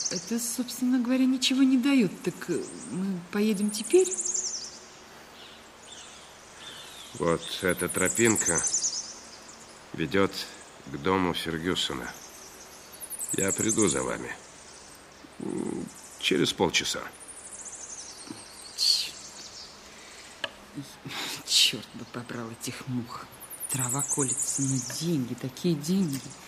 это, собственно говоря, ничего не дает. Так мы поедем теперь? Вот эта тропинка ведет к дому Фергюсона. Я приду за вами. Через полчаса. Черт бы побрал этих мух. Трава колется, но деньги, такие деньги.